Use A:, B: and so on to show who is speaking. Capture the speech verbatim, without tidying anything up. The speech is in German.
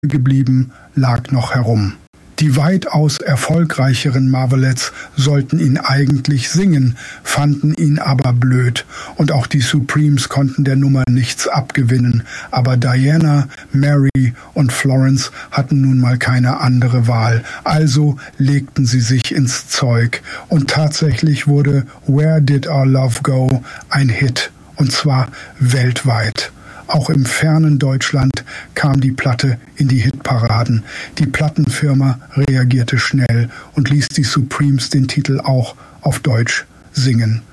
A: geblieben lag noch herum. Die weitaus erfolgreicheren Marvelettes sollten ihn eigentlich singen, fanden ihn aber blöd. Und auch die Supremes konnten der Nummer nichts abgewinnen. Aber Diana, Mary und Florence hatten nun mal keine andere Wahl. Also legten sie sich ins Zeug. Und tatsächlich wurde Where Did Our Love Go ein Hit. Und zwar weltweit. Auch im fernen Deutschland kam die Platte in die Hitparaden. Die Plattenfirma reagierte schnell und ließ die Supremes den Titel auch auf Deutsch singen.